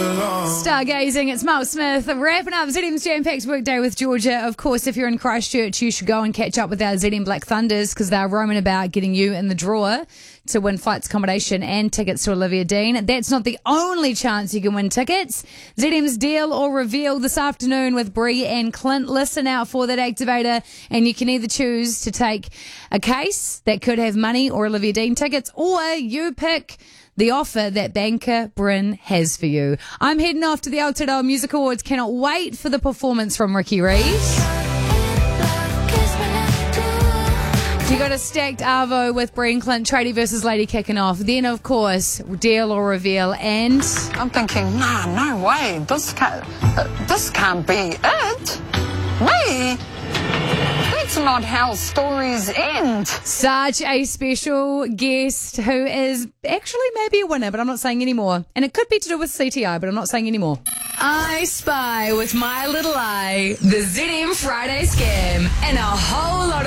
Stargazing, it's Mel Smith wrapping up ZM's jam-packed workday with Georgia. Of course, if you're in Christchurch, you should go and catch up with our ZM Black Thunders because they're roaming about getting you in the draw to win flights, accommodation and tickets to Olivia Dean. That's not the only chance you can win tickets. ZM's Deal or Reveal this afternoon with Bree and Clint. Listen out for that activator and you can either choose to take a case that could have money or Olivia Dean tickets, or you pick the offer that banker Bryn has for you. I'm heading off to the Aotearoa Music Awards. Cannot wait for the performance from Ricky Reid. You got a stacked Arvo with Bree and Clint, Tradie versus Lady kicking off. Then, of course, Deal or Reveal. And I'm thinking, no way. This can't be it. Me? That's not how stories end. such a special guest who is actually maybe a winner, but I'm not saying anymore. And it could be to do with CTI, but I'm not saying anymore. I spy with my little eye the ZM Friday scam and a whole lot